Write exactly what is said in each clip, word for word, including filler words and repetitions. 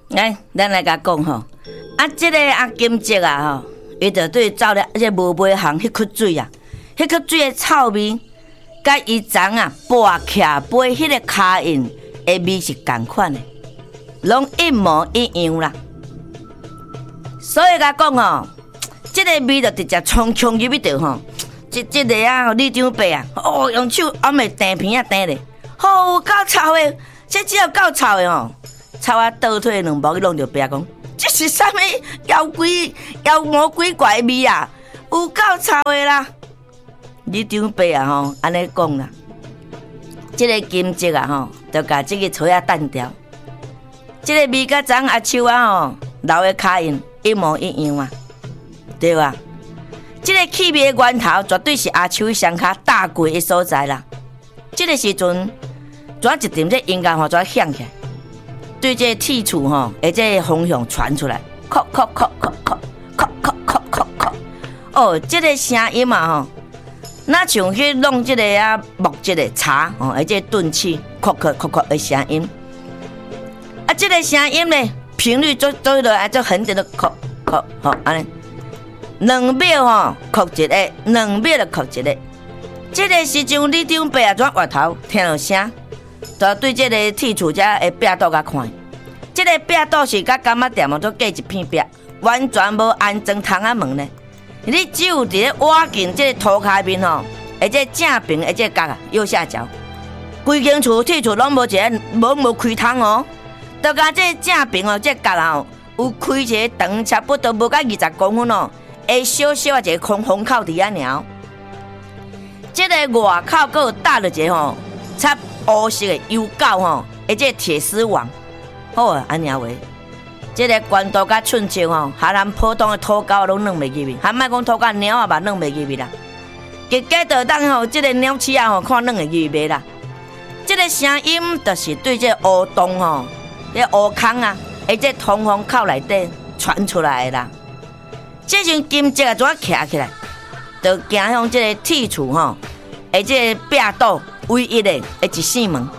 来，咱来甲讲吼，啊，即、这个阿金姐啊吼，伊就对走了即无尾巷迄颗水啊，迄颗水的臭味，甲伊昨啊跋徛飞迄个脚印的味是同款的，拢一模一样啦。所以甲讲吼，即、这个味就直接冲冲入去着吼，即即个啊，李长伯啊，哦，用手按个垫片啊垫咧，哦，够臭的，这只要够臭的吼。臭啊倒退两步去弄着壁讲，这是啥物妖鬼妖魔鬼怪味啊？有够臭的啦！李长伯啊吼，安尼讲啦，这个金姐啊吼，就甲这个吹啊单调，这个味甲咱阿秋啊吼留的脚印一模一样啊，对吧？这个气味的源头绝对是阿秋上卡大贵的所在啦。这个时阵，转一点这音乐吼，转响起来。对这铁柱吼，而这方向传出来，叩叩叩叩叩叩叩叩叩叩，哦，这个声音嘛吼，那像去弄这个啊木质的茶哦，而且钝器叩叩叩叩的声音，啊，这个声音呢频率做做落来就很点的叩叩吼，安尼两秒吼叩一个，两秒就叩一个，这个时阵李长伯啊转回头听到声。就对这个铁柱遮的壁刀甲看，这个壁刀是甲柑仔店哦，都隔一片壁，完全无安装窗仔门呢。你只有伫咧挖进这个涂骹面吼，而且正平，而且角啊右下角，规间厝铁柱拢无一个无无开窗哦，就甲这正平哦，这角啊有开一个长差不多无到二十公分哦，会小小啊一个空风口伫遐尔。这个外口佫有搭了一个吼，插。乌色的油膏吼，而且铁丝网，好啊，安尼话，这个关刀甲寸尺吼，下咱普通的土狗拢弄袂入去，还莫讲土狗鸟啊嘛弄袂入去啦。结果就当吼，这个鸟鼠啊吼，看弄会入去啦。这个声音就是对这乌洞吼，这乌坑啊，而且通风口内底传出来的啦。这阵金姐啊，怎啊徛起来，就行向这个铁柱吼，而且壁倒。唯一的一扇门，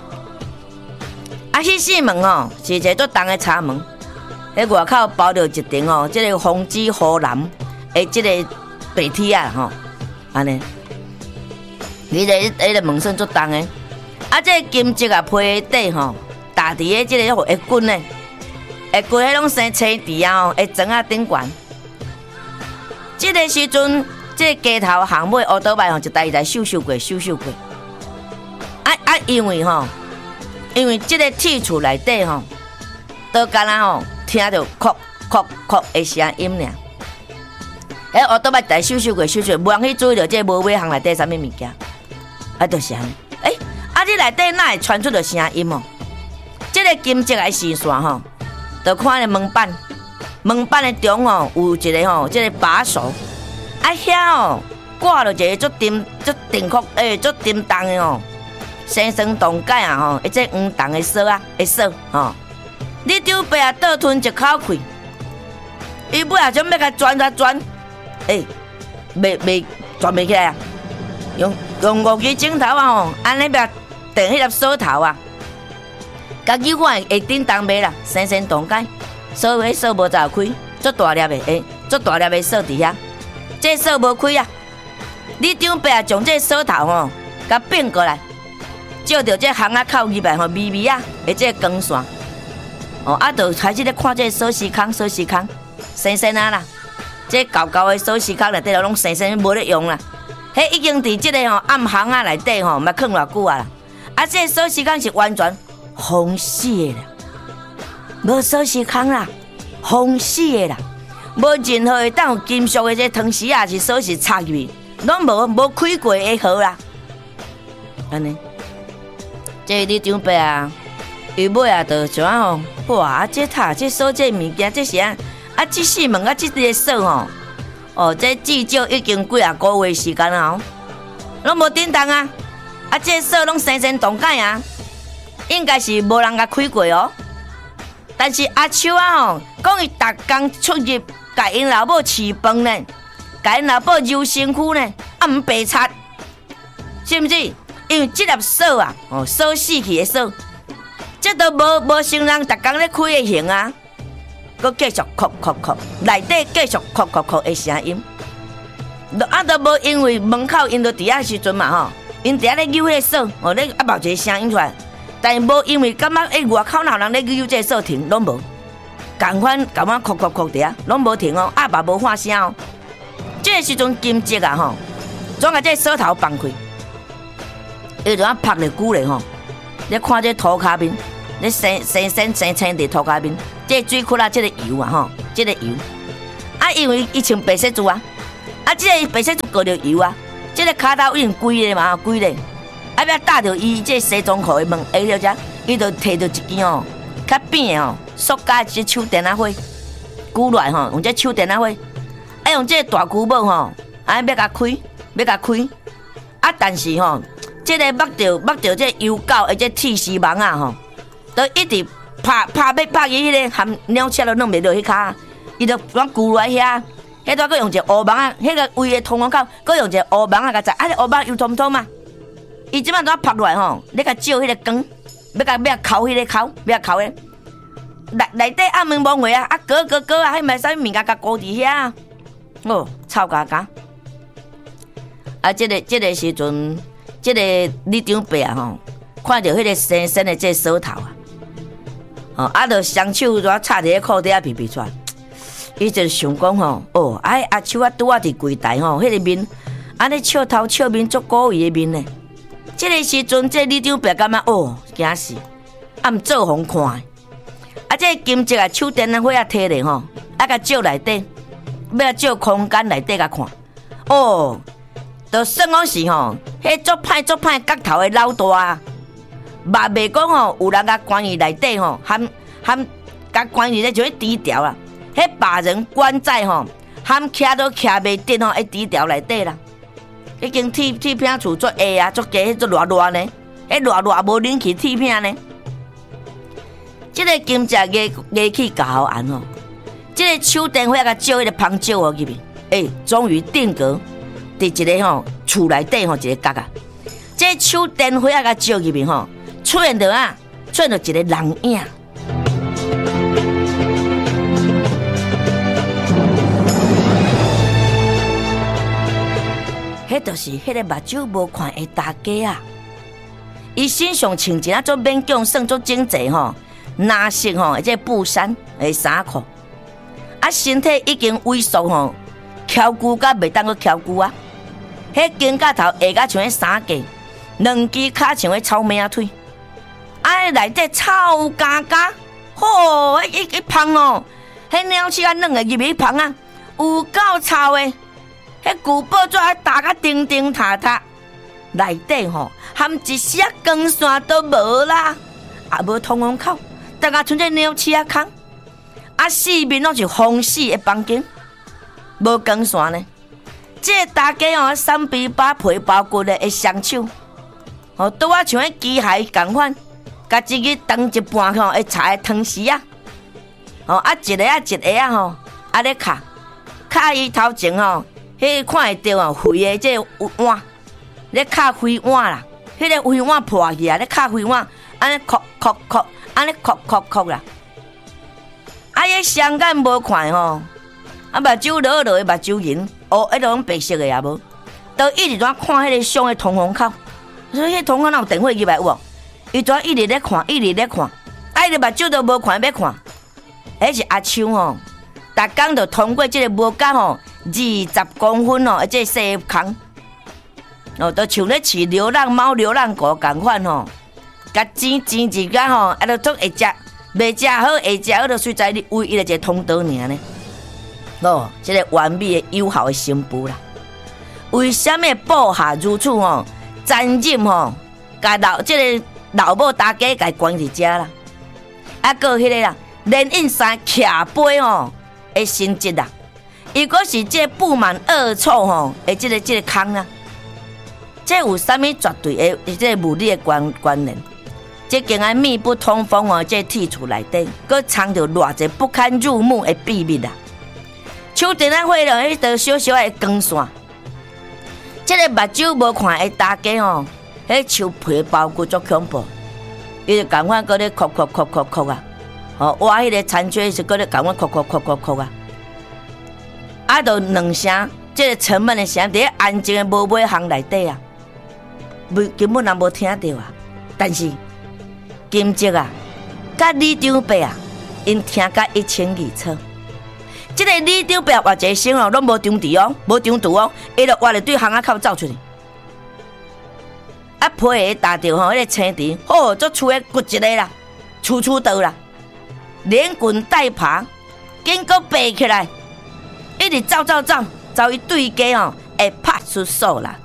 啊，迄扇门哦，是一个做重的茶门，迄外口包着一层哦，即、这个红紫火蓝的即个白铁啊吼，安尼，你个迄个门身做重的，啊，这个金色啊皮底吼，打伫个即个会滚呢，会滚迄种生青池啊吼，会装啊顶悬，即、这个时阵，即、这个街头巷尾乌倒摆吼，一台一台秀秀过，秀秀过。啊啊！因为吼，因为这个铁厝内底吼，都敢若吼听到哭哭哭的声音尔。哎，我倒摆在收收过收收，无人去注意到这无尾巷内底啥物物件，啊，就是安尼。哎，啊，你内底哪会传出着声音哦？这个金色的线线吼，就看咧门板，门板的中哦有一个吼，这个把手，啊遐哦挂了一个足沉足定壳诶，足沉重的哦。生生冻盖啊吼，一只黄铜的锁啊，的锁吼。你长伯啊倒吞一口气，伊尾啊准备甲钻啊钻，诶、欸，袂袂钻袂起来啊！用用五支镜头啊吼，安尼边电迄粒锁头啊，甲牛看会叮当袂啦，生生冻盖，锁迄锁无早开，足大粒的诶，足大粒的锁伫遐，这锁无开啊！你长伯啊将这锁头吼，甲变过来。照着这巷仔口入来吼，微微啊，而这光线，哦，啊，就开始咧看这锁匙孔、锁匙孔，生生啊啦，这旧旧的锁匙孔内底拢生生无咧用啦，迄已经伫这个吼暗巷仔内底吼，嘛藏偌久啊啦，啊，这锁匙孔是完全封死的啦，无锁匙孔啦，封死的啦，无任何会当有金属的这汤匙啊，是锁匙插入去，拢无无开过的号啦，安尼。这你长伯啊，伊尾啊，就像吼，哇！这塔这锁这物件，这是啊，啊，这扇门啊，这个锁吼，哦，这至少已经几啊个月时间啊，拢无叮当啊，啊，这锁拢生生冻盖啊，应该是无人甲开过哦。但是阿秋啊吼，讲伊逐工出入，甲因老母饲饭呢，甲因老母揉身躯呢，啊毋白擦，是毋是？因为这粒锁啊，哦，锁死去的锁， 这都无无成人逐工咧开的形啊，佮继续哭哭哭，内底继续哭哭哭的声音。啊，都无因为门口因都伫遐时阵嘛吼，因伫遐咧扭迄个锁，哦咧啊冒一个声音出来，但是无因为感觉诶外口哪有人咧扭这个锁停，拢无。共款共款哭哭哭伫遐，拢无停哦，啊嘛无喊声哦。这个时阵金姐啊吼，总甲这个锁头放开，伊就啊拍咧久咧吼，咧看这涂骹面，咧生生生生生伫涂骹面，这个水窟啊，这个油啊吼，这个油，啊因为伊穿白色珠啊，啊这个白色珠过着油啊，这个骹头已经规咧嘛，规咧，啊要搭着伊这西装裤的门下了遮，伊就摕着一件哦，较扁的哦。塑胶这手电啊火，久来吼，用这手电啊火，啊用这大箍帽吼，啊要甲开，要甲开，啊但是吼，这个目着目着这油膏的这铁丝网啊吼，都一直拍拍要拍伊迄个含鸟车都弄袂落迄骹，伊就往箍来遐，迄段佫用一个乌网啊，迄个围的通风口，佫用一个乌网啊，甲在，啊，这乌网油通通嘛，伊即摆怎拍落来吼，你甲照迄个光，要甲要抠迄个抠，要抠的。内内底暗门摸回啊，啊哥哥哥啊，迄卖啥物物件甲固伫遐，哦，臭嘎嘎。啊，这个这个时阵，这个李长伯啊吼，看到迄个生生的这锁头啊，哦，啊，就双手就插伫个裤底啊，皮皮出来。伊就想讲吼，哦，哎阿秋啊，拄啊伫柜台吼，迄个面，安尼笑头笑面足古意的面呢。这个时阵，这李长伯感觉哦，惊死，啊毋做互看。啊，这个金姐啊，手电啊火啊摕咧吼，啊甲照内底，要照空间内底甲看。哦，就算讲是吼，迄足歹足歹角头的老大，嘛袂讲吼，有人甲关于内底吼，含含甲关于咧就低调啦。迄把人关在吼，含徛都徛袂定吼，迄低调内底啦。已经铁铁片厝做下啊，做加迄做热热呢，迄热热无冷气铁片呢。这个金姐牙牙齿搞好安哦，这个手电火甲照迄个芳照哦入面，诶，终于定格伫一个吼厝内底吼一个角啊。这个手电火甲照入面吼，出现着啊，出现着一个人影。迄就是迄个目睭无看的大家啊！伊身上穿一啊做勉强算做整齐吼。蓝色吼，即布衫诶衫裤，啊，身体已经萎缩吼，翘骨甲袂当去翘骨啊。迄肩胛头下甲像迄衫架，两只骹像迄草莓仔腿，啊，内底臭嘎嘎，吼，迄一芳哦，迄鸟鼠啊软诶入去芳啊，有够臭诶。迄旧报纸还打甲叮叮塔塔，内底吼含一丝啊光线都无啦，也无通风口。大家剩这鸟鼠啊空，啊四面拢是封死的房间，无光线呢。这个大家哦，三皮把皮包骨的的双手，哦，拄啊像迄机械共款，家己去当一半吼，会柴的汤匙啊，哦啊一个啊一个啊吼，啊咧卡卡伊头前吼，迄看会到哦，灰的这碗，咧卡灰碗啦，迄个灰碗破去啊，咧卡灰碗，安尼哭哭哭。安尼哭哭哭啦，啊！迄双眼无看吼，啊目睭落落的目睭银，哦，迄种白色的也无，都一直在看迄个箱的通风口，所以迄通风口有电话入来有无？伊就一直咧看，一直咧看，啊！伊个目睭都无看要看，迄是阿秋吼，逐工就通过即个无甲吼二十公分哦，即个细空，哦，都像咧饲流浪猫、流浪狗共款吼。甲煎煎一个吼，啊，都做会食，袂食好会食好，就随在你为伊个一个通道尔呢。哦，这个完美的友好的新妇啦。为什么部下如此吼残忍吼？甲老这个老母大家甲关伫遮啦。啊，个迄个啦，连印衫徛背吼的性质啦，伊果是这布满恶臭吼的这个这个坑啊，这有啥物绝对的这个物理的关关联？这间啊密不通风哦，这铁厝内底，佮藏着偌济不堪入目的秘密啊！手电啊，火了迄道小小的光线，这个目睭无看的大家吼，迄树皮包骨足恐怖。 伊就赶快搁咧哭哭哭哭哭啊！哦，挖迄个残缺是搁咧赶快哭哭哭哭哭啊！啊，就两声，即个沉闷的声伫咧安静的无尾巷内底啊，无根本也无听到啊。但是金吉啊，甲李长伯啊，因听甲一清二楚。即个李长伯活一个声哦，拢无中伫哦，无中途哦，伊就活咧对巷仔口走出去。啊，皮下打着吼，迄个青田，哦，足厝诶骨一个啦，处处倒啦，连滚带爬，经过爬起来，一直走走走，走伊对家哦，会拍出手啦。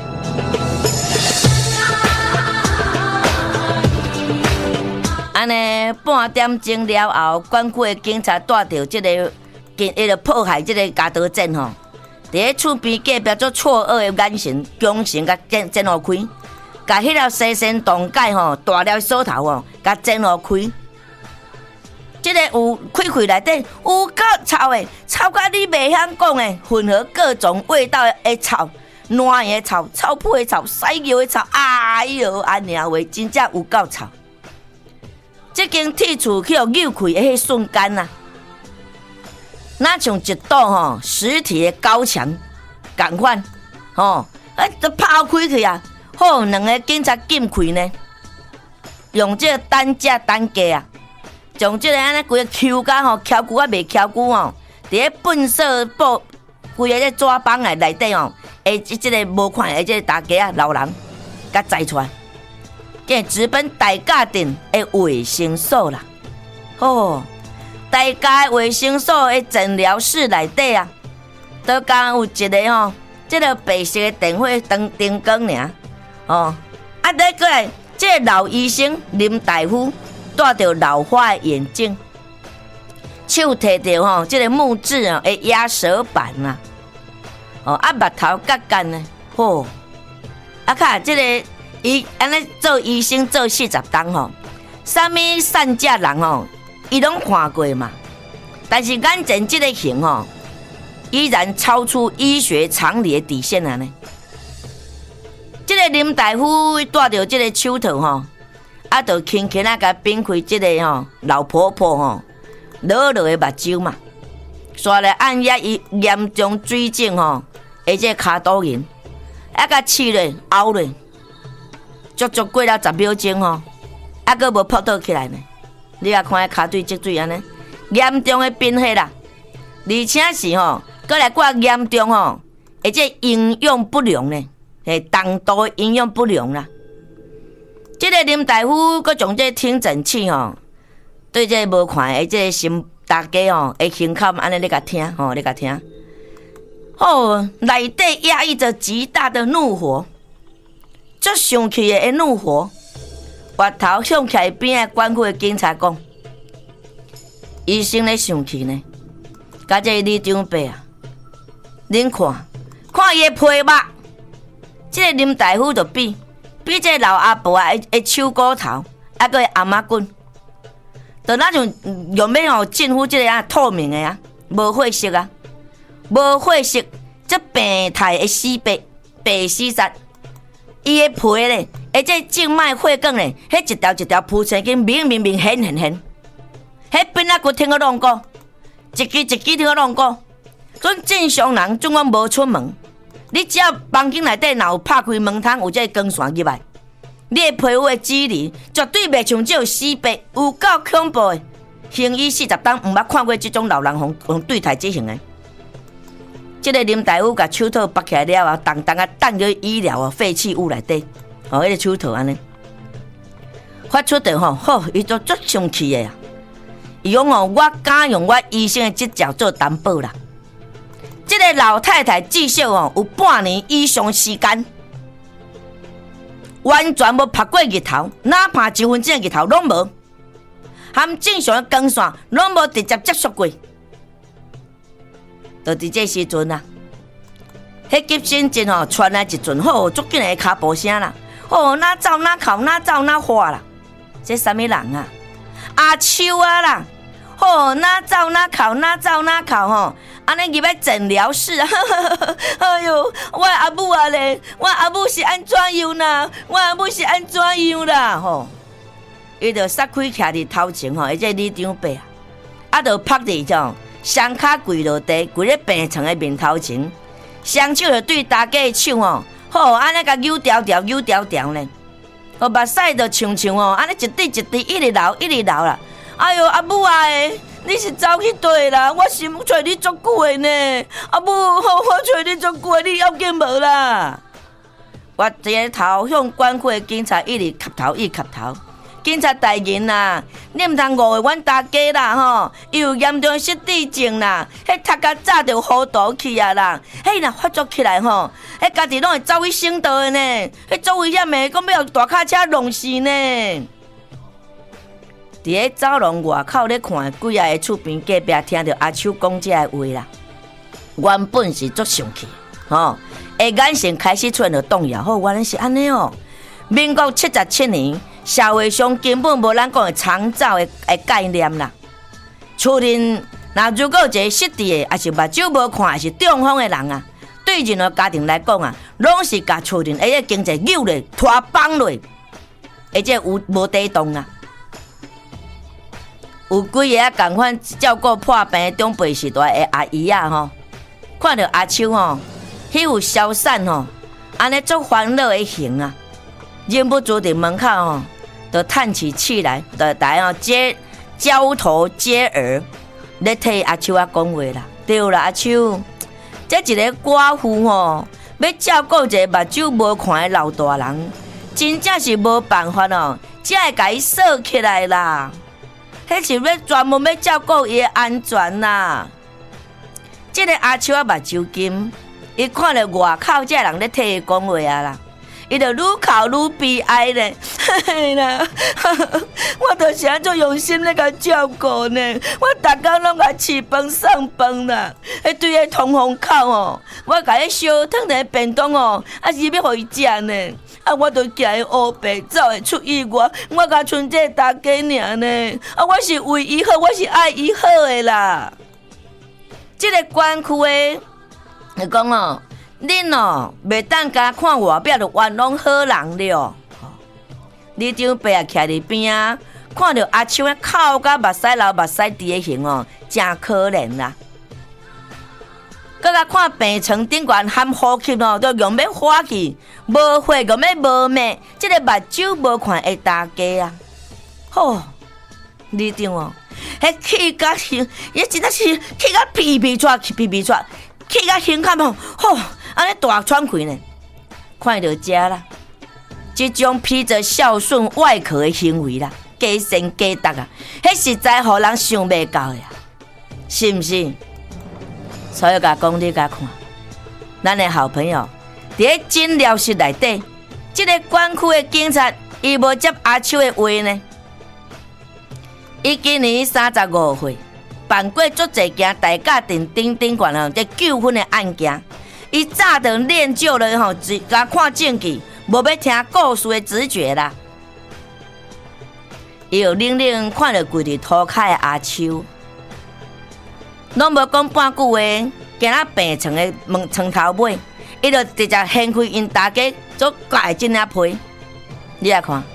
安尼半点钟了后，管区的警察带着即个，伊就迫害即个加多镇吼，伫咧厝边隔壁做错愕的眼神，强行甲震震互开。甲迄条西山洞盖吼，大了锁头哦，甲整互开。即、这个有开开内底有够臭的，臭甲你袂晓讲的，混合各种味道的臭，烂的臭、臭屁的臭、屎尿的臭，哎哟，安尼话真正有够臭。即间铁厝去互扭开的迄瞬间啊，那像一道吼实体的高墙共款，吼，啊，都抛开去啊！好，两个警察进开呢，用这个担架担架啊，将这个安尼规个揪甲吼，揪久啊袂揪久哦，伫咧粪扫布规个咧纸板内内底哦，诶，即个无看诶，即个大家啊老人，甲载出来，计直奔大家镇诶卫生所啦。哦，大家卫生所诶诊疗室内底啊，都刚有一个吼，即个白色诶电火灯灯光尔。哦，啊，再过来，这个老医生林大夫戴着老花的眼镜，手提着吼，这个木质啊的压舌板啊，哦，啊，目头角干呢，吼，啊，卡这个伊安尼做医生做四十档吼，啥物善假人吼，伊拢看过嘛，但是眼前这个型吼，依然超出医学常理的底线啊呢。这个林大夫带着这个手套吼，啊，就轻轻啊，甲扁开这个吼老婆婆吼落落的目睭嘛，刷来按压伊严重水肿吼，而且骹肚炎，啊，甲刺咧凹咧，足足过了十秒钟吼，啊，佫无扑倒起来呢。你啊看骹对积水安尼，严重的贫血啦，而且是吼，佫来挂严重吼，而且营养不良呢。诶，重度营养不良啦。这个林大夫佮将这听诊器吼，对这无看诶，这心大家吼，会胸口安尼咧甲听吼，咧甲听。哦，内底压抑着极大的怒火，足生气诶怒火。滑头向起边诶管区诶警察讲，医生咧生气呢，甲这李长伯啊，恁看，看伊诶皮肉。这个林大夫就比比这老阿婆啊，诶手骨头，啊个阿妈棍，就那种用要吼近乎这个啊透明的啊，无血色啊，无血色，这病态的死白白死杀，伊的皮咧，而且静脉血管咧，迄一条一条铺成经明明明显显显，迄边啊骨听我弄过，一支一支听我弄过，咱正常人总讲无出门。你只要房间内底若有拍开门窗，有这光线入来，你的皮肤的质地绝对袂像这死白，有够恐怖的。行医四十档，毋捌看过这种老人用用对待执行的。这个林大夫甲手套拔起来了后，重重啊放入医疗哦废弃物内底，哦，迄、那个手套安尼，发出着吼，吼，伊就足生气的啊！伊讲哦，我敢用我医生的执照做担保啦。这个老太太至少哦有半年以上时间，完全无拍过日头，哪怕一分钟日头拢无，含正常的光线拢无直接接触过。就伫这时阵啊，迄急诊阵哦传来一阵吼足紧的脚步声啦，哦哪走哪哭哪走哪花啦，这啥物人啊？阿秋啊啦，哦哪走哪哭哪走哪哭吼。安尼入来诊疗室啊！哎哟，我阿母啊咧，我阿母是安怎样啦？我阿母是安怎样啦？吼， 伊就撒开徛伫头前吼，伊这李长伯啊，啊，就趴伫种双骹跪落地，跪咧病床的面头前，双手就对大家的手吼，好安尼甲扭条条扭条条呢，哦，目屎就呛呛吼，安尼一滴一滴一直流一直流啦。哎哟，阿母啊诶，你是走去倒啦？我心找你足久的呢，阿母，我找你足久的，你要紧无啦？我直个头向管区的警察一直磕头，一直磕头。警察大人啦，你毋通误会阮大家啦吼，伊有严重失智症啦，迄读甲早就糊涂去啊啦，迄若发作起来吼，迄家己拢会走去省道的呢，迄足危险的，讲要大卡车弄死呢。伫咧走廊外口咧看几下个厝边隔壁听到阿秋讲这个话啦，原本是足生气，吼，下眼神开始出现着动摇，吼，原来是安尼哦。民国七十七年。社会上根本无咱讲的长照的的概念啦。厝人那如果有一个失智的，还是目睭无看，还是中风的人啊，对任何家庭来讲啊，拢是甲厝人而且经济扭咧、拖绑落，而且有无地动啊。有几个啊，共款照顾破病的长辈时代的阿姨啊，吼，看到阿秋吼，迄有消散吼，安尼足烦恼的形啊，忍不住伫门口吼。就叹起气来，就大家接交头接耳，咧替阿秋啊讲话啦。对啦，阿秋，这一个寡妇吼，要照顾一个目睭无看的老大人，真正是无办法哦，才会甲伊锁起来啦。迄是要专门要照顾伊的安全啦。这个阿秋啊，目睭金，伊看到外口这人咧替伊讲话啊啦。伊就愈哭愈悲哀咧，嘿啦，我就是安怎用心咧甲照顾呢？我逐工拢甲饲饭送饭啦，迄对个通风口哦，我甲伊烧汤的便当哦，还是要互伊食呢。啊，我都惊伊乌白走会出意外，我甲剩这大家尔呢。啊，我是为伊好，我是爱伊好的啦。这个管区的，你讲哦。恁哦，袂当甲看外表就冤枉好人了。李长伯啊，徛伫边啊，看到阿秋啊哭甲目屎流、目屎滴的形哦，真可怜啦。佮甲看病床顶悬含呼吸哦，都用要火去，无血用要无命，即个目睭无看会大家啊。吼，李长哦，迄气甲心，伊真正是气甲皮皮出，皮皮出，气甲心坎哦，吼。安尼大喘气呢，看到这啦，这种披着孝顺外壳的行为啦，假善假德啊，迄实在互人想袂到呀，是毋是？所以甲讲你甲看，咱的好朋友伫咧诊疗室内底，这个管区的警察，伊无接阿秋的话呢。伊今年三十五岁，办过足侪件大家庭顶顶悬哦，这纠纷的案件。伊早就练就了吼，只甲看证据，无要听故事的直觉啦。伊有冷冷看着跪伫涂骹的阿秋，拢无讲半句话，行啊病床的门床头尾，伊就直接掀开因大家做改真啊皮。你来看，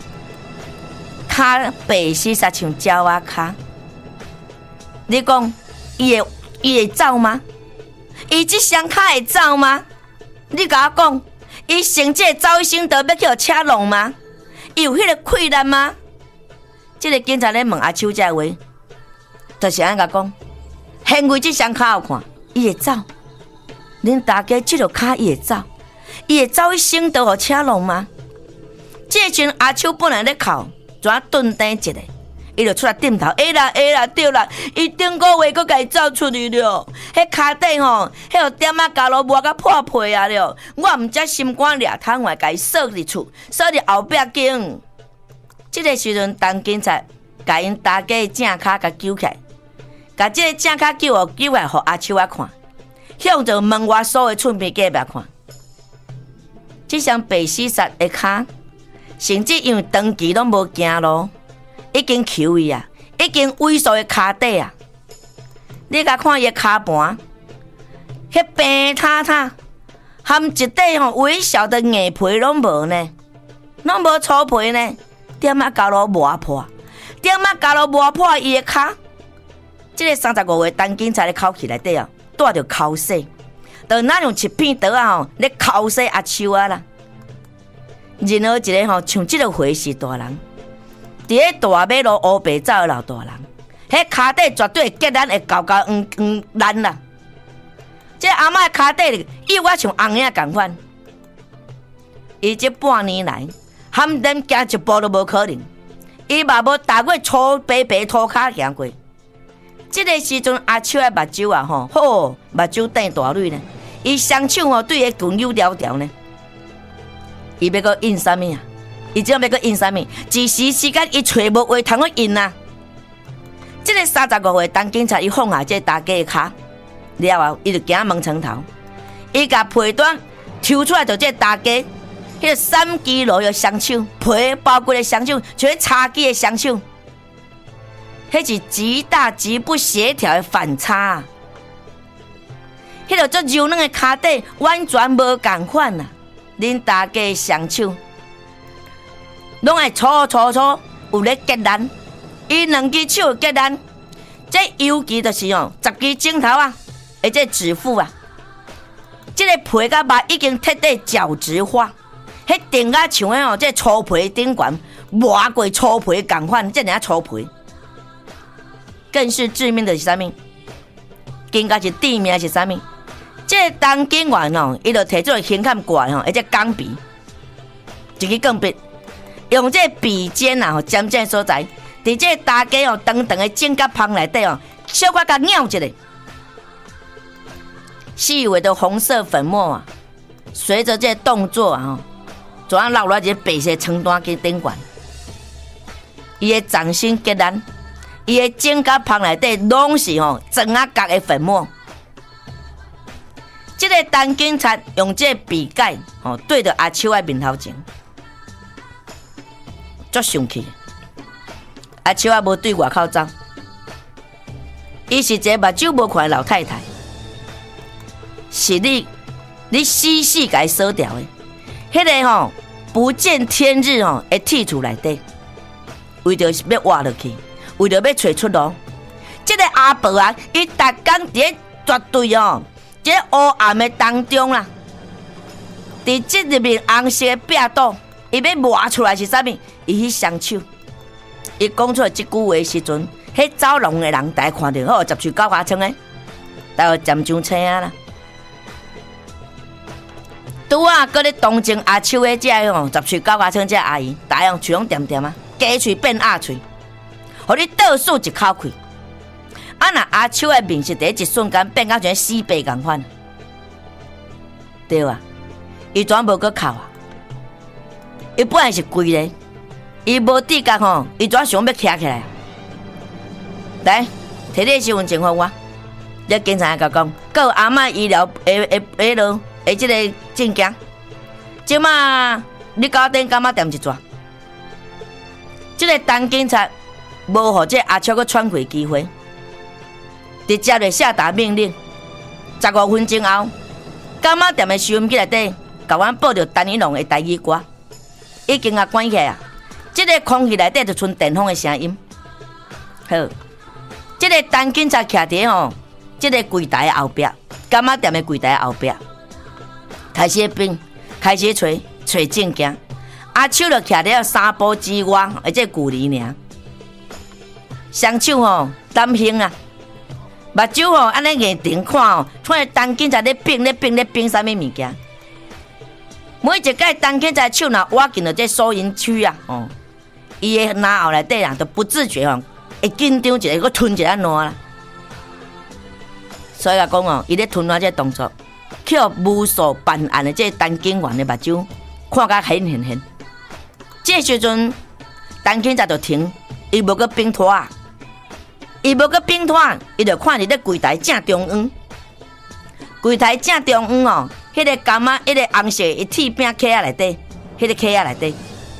骹白死煞像鸟仔骹。你讲，伊会伊会走吗？伊这双脚会走吗？你甲我讲，伊成这走医生道要去互车弄吗？伊有迄个困难吗？这个警察咧问阿秋这话，就是安甲讲，现为这双脚有看，伊会走。恁大家这条脚伊会走，伊会走医生道互车弄吗？这阵阿秋本来咧哭，怎顿呆一下？伊就出来点头，会啦会啦，对啦，伊顶个月佫甲伊走出去了。迄骹底吼，迄个点仔胶路磨甲破皮啊了。我毋则心肝掠窗外，甲伊锁入厝，锁入后壁间。即个时阵，当警察甲因大家正骹甲揪起来，甲即个正骹揪哦揪来，互阿秋啊看，向着门外所有厝边隔壁看。即双白死煞的骹，甚至因为长期拢无行路。已经求伊啊，已经萎缩的骹底啊！你甲看伊的骹盘，迄平塌塌，含一块吼微小的硬皮拢无呢，拢无粗皮呢， 点啊交路磨破，点啊交路磨破伊的骹。这个三十五岁陈警察咧口气内底啊，带着口水，就那用一片刀啊吼，咧口水阿手啊啦。任何一个吼，像这个回是大人，伫咧大马路乌白走的老大人，迄骹底绝对结咱会高高黄黄烂啦。这阿嬷的骹底幼啊像红影共款。伊这半年来，喊咱行一步都无可能，伊嘛无踏过粗白白土骹行过。这个时阵，阿秋的目睭啊吼，好目睭瞪大蕊呢，伊双手吼对个拳扭条条呢。伊要搁印啥物啊？伊只要搁印啥物？一时之间，伊找无话通去印啊。这个三十五岁陈警察，伊放下这大家的骹了后，伊就行门床头，伊甲皮带抽出来，就这大家迄个三肌肉的双手，皮包骨的双手，像迄叉机的双手，迄是极大极不协调的反差啊！迄个足柔软的骹底完全无共款啊！恁大家的双手，拢会粗粗粗有咧结烂，伊两只手结烂，这尤其就是哦，十支指头啊，而且指腹啊，这个皮甲肉已经彻底角质化，迄顶啊像迄哦，这粗皮顶管磨过粗皮共款，这样粗皮，更是致命的是啥物？更加是致命的是啥物？这个陈警员哦，伊就摕出刑砍过来吼，而且钢笔，一支钢笔，用这笔尖啊吼，尖尖所在，伫这大家哦长长的指甲旁内底哦，小可甲咬一下，细微的红色粉末啊，随着这动作啊，就啊落落一个白色床单去顶管，伊的掌心结烂，伊的指甲旁内底拢是吼砖啊角的粉末。这个陈警察用这笔盖哦对着阿秋的面头前，足生气。阿秋啊无对外口走，伊是一个目睭无看的老太太，是你你死死甲伊锁掉的。迄、那个吼、哦、不见天日吼的铁厝内底，为着是要活落去，为着要找出路。这个阿婆啊，伊逐工伫绝对哦。这黑暗的当中啦，伫这入面红色的壁刀，伊要磨出来是啥物？伊迄双手，伊讲出这句话的时阵，迄走廊的人大看到，好十岁九八寸的，大概尖上青啊啦。拄啊，搁咧同情阿秋的这个吼十岁九八寸这阿姨，大样嘴拢点点啊，假喙变鸭喙，互你倒数一口气。啊！那阿秋的面是第一瞬间变到像死白共款，对啊，伊全无搁哭啊，伊本来是跪咧，伊无知觉吼，伊全想要徛起来。来，摕你身份证互我，你警察甲讲，佮阿嬷医疗诶诶诶落诶即个证件，即马你到顶干嘛点一抓？即、这个陈警察无互这阿秋搁喘气机会。直接就下达命令，十五分钟后，干妈店的收音机内底，甲阮报着陈一龙的台语歌，已经啊关起来啊。这个空气内底就剩电风的声音。好，这个陈警察徛伫吼，这个柜台后壁，干妈店的柜台后壁，开始变，开始找找证件。阿秋就徛伫三步之外，而且距离尔，双手吼担心啊。目睭吼，安尼眼睛看哦，看陈警察咧拼咧拼咧拼啥物物件？每一届陈警察手若挖进了这收银区啊，哦，伊的脑后内底啊，都不自觉吼，会紧张一下，搁吞一下烂啦。所以讲哦，伊咧吞烂这动作，去互无数办案的这陈警员的目睭看甲很现现。这时阵，陈警察就停，伊无搁冰拖啊。伊无搁冰拖，伊就看伫咧柜台正中央，柜台正中央哦，迄、那个柑仔，迄个红色的铁饼壳仔内底，迄、那个壳仔内底，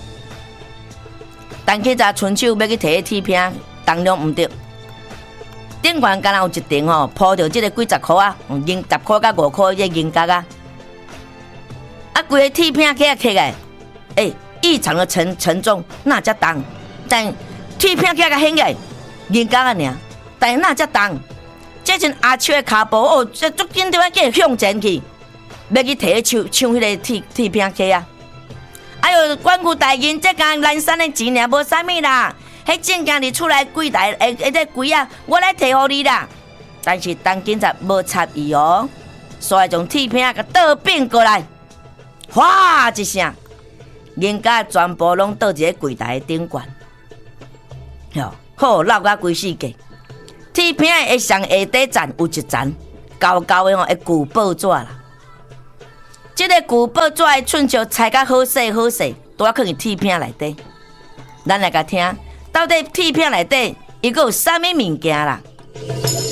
陈警察伸手要去摕迄铁饼，当中毋对，顶悬敢若有一顶吼，铺着即个几十箍啊，银十箍甲五箍迄个银角啊，啊，规个铁饼壳仔刻个，诶、欸， 异常的沉沉重，那才重。但铁片起来显个人家啊尔，但那才重。这阵阿秋的骹步哦，这足紧张啊，计向前去，要去摕去抢抢迄个铁铁片起啊！哎呦，关顾大人，这间南山的钱尔无啥物啦，迄证件你出来柜台，诶诶，这柜啊，我来摕互你啦。但是当警察无插伊哦，所以将铁片甲倒变过来，哗一声，人家全部拢倒伫个柜台顶悬，哟，好闹甲规世界。铁片会上下底站有一层高高的吼，会旧报纸啦。这个旧报纸的寸石裁甲好细好细，都要放入铁片内底。咱来甲听，到底铁片内底伊个有啥物物件啦？